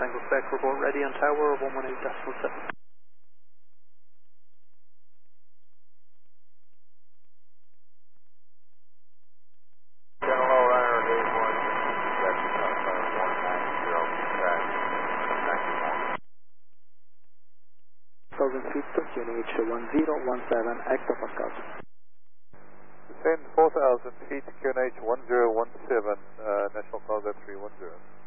Tango Quebec, report ready on tower 118.7. General Runner, Dave 1, Quebec, 190, 1,000 feet to QNH 1017, hectopascals. Descend 4,000 feet, QNH 1017, National Cargo 310.